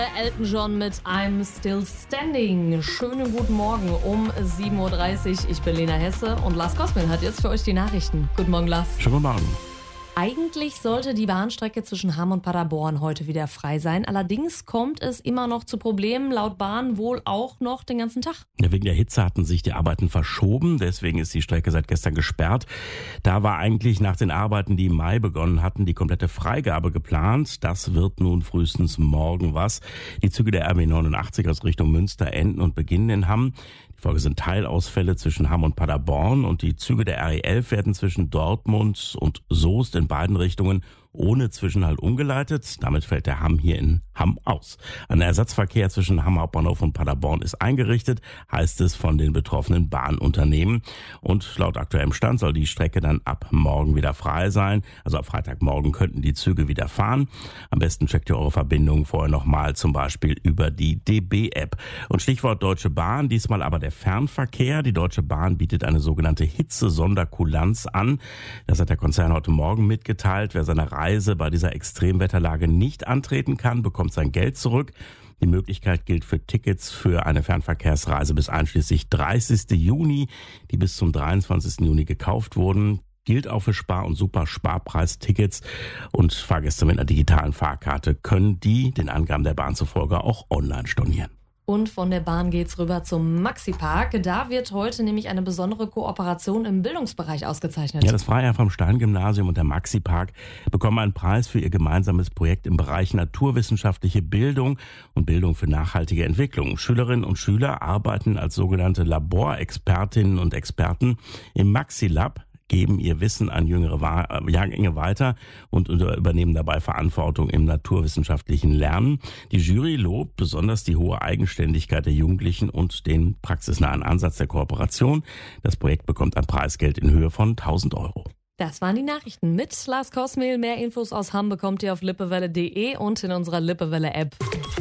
Elton John mit I'm Still Standing. Schönen guten Morgen um 7.30 Uhr. Ich bin Lena Hesse und Lars Kosmin hat jetzt für euch die Nachrichten. Guten Morgen, Lars. Schönen guten Morgen. Eigentlich sollte die Bahnstrecke zwischen Hamm und Paderborn heute wieder frei sein. Allerdings kommt es immer noch zu Problemen, laut Bahn wohl auch noch den ganzen Tag. Ja, wegen der Hitze hatten sich die Arbeiten verschoben, deswegen ist die Strecke seit gestern gesperrt. Da war eigentlich nach den Arbeiten, die im Mai begonnen hatten, die komplette Freigabe geplant. Das wird nun frühestens morgen was. Die Züge der RB 89 aus Richtung Münster enden und beginnen in Hamm. Die Folge sind Teilausfälle zwischen Hamm und Paderborn und die Züge der RE 11 werden zwischen Dortmund und Soest in beiden Richtungen ohne Zwischenhalt umgeleitet. Damit fällt der Hamm hier in Hamm aus. Ein Ersatzverkehr zwischen Hamm Hauptbahnhof und Paderborn ist eingerichtet, heißt es von den betroffenen Bahnunternehmen. Und laut aktuellem Stand soll die Strecke dann ab morgen wieder frei sein. Also ab Freitagmorgen könnten die Züge wieder fahren. Am besten checkt ihr eure Verbindung vorher nochmal, zum Beispiel über die DB-App. Und Stichwort Deutsche Bahn, diesmal aber der Fernverkehr. Die Deutsche Bahn bietet eine sogenannte Hitze-Sonderkulanz an. Das hat der Konzern heute Morgen mitgeteilt. Wer seine Reise bei dieser Extremwetterlage nicht antreten kann, bekommt sein Geld zurück. Die Möglichkeit gilt für Tickets für eine Fernverkehrsreise bis einschließlich 30. Juni, die bis zum 23. Juni gekauft wurden. Gilt auch für Spar- und Super-Sparpreistickets, und Fahrgäste mit einer digitalen Fahrkarte können die, den Angaben der Bahn zufolge, auch online stornieren. Und von der Bahn geht's rüber zum Maxi-Park. Da wird heute nämlich eine besondere Kooperation im Bildungsbereich ausgezeichnet. Ja, das Freiherr vom Stein-Gymnasium und der Maxi-Park bekommen einen Preis für ihr gemeinsames Projekt im Bereich naturwissenschaftliche Bildung und Bildung für nachhaltige Entwicklung. Schülerinnen und Schüler arbeiten als sogenannte Laborexpertinnen und Experten im Maxi-Lab, geben ihr Wissen an jüngere Jahrgänge weiter und übernehmen dabei Verantwortung im naturwissenschaftlichen Lernen. Die Jury lobt besonders die hohe Eigenständigkeit der Jugendlichen und den praxisnahen Ansatz der Kooperation. Das Projekt bekommt ein Preisgeld in Höhe von 1.000 Euro. Das waren die Nachrichten mit Lars Kosmil. Mehr Infos aus Hamm bekommt ihr auf lippewelle.de und in unserer Lippewelle-App.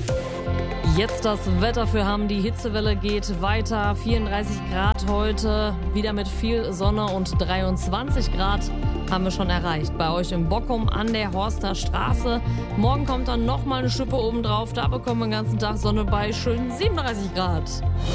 Jetzt das Wetter für Hamm. Die Hitzewelle geht weiter. 34 Grad heute, wieder mit viel Sonne, und 23 Grad haben wir schon erreicht. Bei euch in Bockum an der Horster Straße. Morgen kommt dann nochmal eine Schippe obendrauf. Da bekommen wir den ganzen Tag Sonne bei schönen 37 Grad.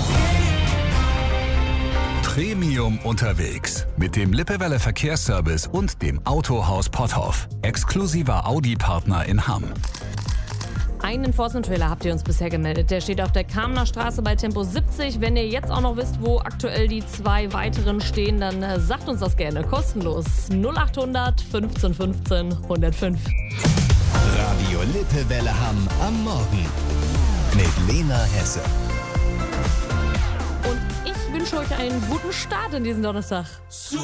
Premium unterwegs mit dem Lippewelle Verkehrsservice und dem Autohaus Potthoff. Exklusiver Audi-Partner in Hamm. Einen Enforcement-Trailer habt ihr uns bisher gemeldet. Der steht auf der Kamener Straße bei Tempo 70. Wenn ihr jetzt auch noch wisst, wo aktuell die 2 weiteren stehen, dann sagt uns das gerne kostenlos. 0800 15 15 105. Radio Lippewelle Hamm am Morgen mit Lena Hesse. Und ich wünsche euch einen guten Start in diesen Donnerstag.